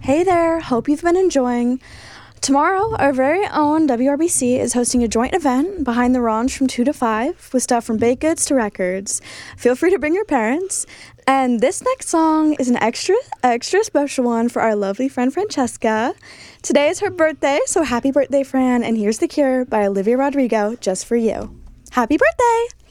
Hey there, hope you've been enjoying. Tomorrow, our very own WRBC is hosting a joint event behind the Ranch from 2 to 5 with stuff from baked goods to records. Feel free to bring your parents. And this next song is an extra special one for our lovely friend Francesca. Today is her birthday, so happy birthday, Fran, and here's The Cure by Olivia Rodrigo, just for you. Happy birthday!